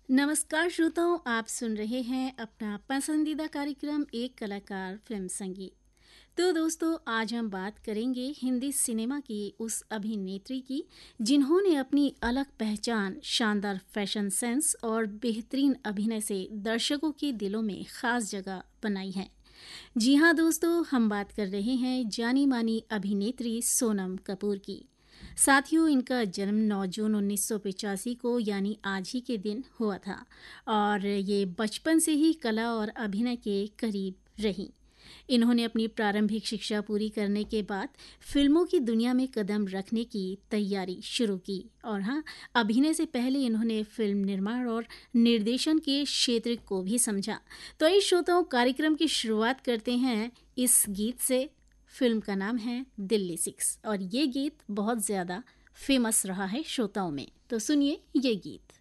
नमस्कार श्रोताओं, आप सुन रहे हैं अपना पसंदीदा कार्यक्रम एक कलाकार फिल्म संगीत। तो दोस्तों, आज हम बात करेंगे हिंदी सिनेमा की उस अभिनेत्री की जिन्होंने अपनी अलग पहचान, शानदार फैशन सेंस और बेहतरीन अभिनय से दर्शकों के दिलों में खास जगह बनाई है। जी हाँ दोस्तों, हम बात कर रहे हैं जानी मानी अभिनेत्री सोनम कपूर की। साथियों, इनका जन्म 9 जून 1985 को यानी आज ही के दिन हुआ था और ये बचपन से ही कला और अभिनय के करीब रहीं। इन्होंने अपनी प्रारंभिक शिक्षा पूरी करने के बाद फिल्मों की दुनिया में कदम रखने की तैयारी शुरू की और हाँ, अभिनय से पहले इन्होंने फिल्म निर्माण और निर्देशन के क्षेत्र को भी समझा। तो इस श्रोताओं, कार्यक्रम की शुरुआत करते हैं इस गीत से। फिल्म का नाम है दिल्ली 6 और ये गीत बहुत ज़्यादा फेमस रहा है श्रोताओं में। तो सुनिए ये गीत।